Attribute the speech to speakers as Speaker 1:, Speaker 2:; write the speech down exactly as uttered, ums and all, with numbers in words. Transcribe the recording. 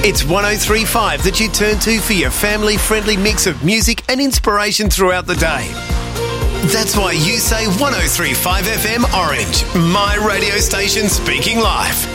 Speaker 1: It's one oh three point five that you turn to for your family-friendly mix of music and inspiration throughout the day. That's why you say one oh three point five F M Orange, my radio station speaking live.